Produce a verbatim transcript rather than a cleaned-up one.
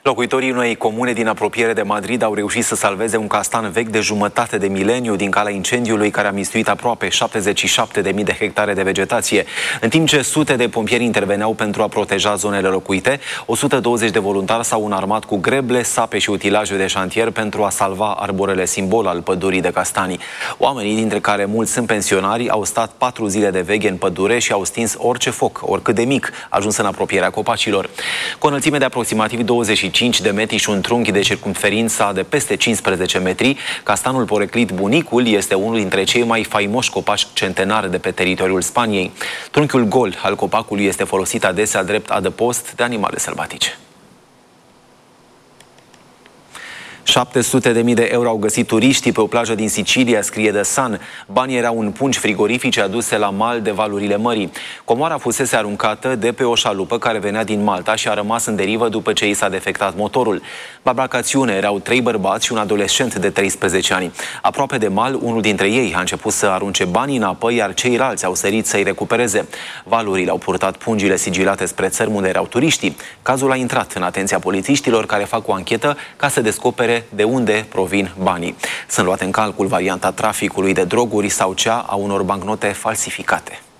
Locuitorii unei comune din apropiere de Madrid au reușit să salveze un castan vechi de jumătate de mileniu din calea incendiului care a mistuit aproape șaptezeci și șapte de mii de hectare de vegetație. În timp ce sute de pompieri interveneau pentru a proteja zonele locuite, o sută douăzeci de voluntari s-au înarmat cu greble, sape și utilaje de șantier pentru a salva arborele simbol al pădurii de castani. Oamenii, dintre care mulți sunt pensionari, au stat patru zile de veghe în pădure și au stins orice foc, oricât de mic, ajuns în apropierea copacilor. Cu o înălțime de aproximativ douăzeci și cinci de metri și un trunchi de circumferința de peste cincisprezece metri, castanul poreclit Bunicul este unul dintre cei mai faimoși copaci centenari de pe teritoriul Spaniei. Trunchiul gol al copacului este folosit adesea drept adăpost de animale sălbatice. șapte sute de mii de euro au găsit turiștii pe o plajă din Sicilia, scrie The Sun. Banii erau în pungi frigorifice aduse la mal de valurile mării. Comoara fusese aruncată de pe o șalupă care venea din Malta și a rămas în derivă după ce i s-a defectat motorul. La embarcațiune erau trei bărbați și un adolescent de treisprezece ani. Aproape de mal, unul dintre ei a început să arunce banii în apă, iar ceilalți au sărit să-i recupereze. Valurile au purtat pungile sigilate spre țărm unde erau turiștii. Cazul a intrat în atenția polițiștilor care fac o anchetă ca să descopere de unde provin banii. Sunt luate în calcul varianta traficului de droguri sau cea a unor bancnote falsificate.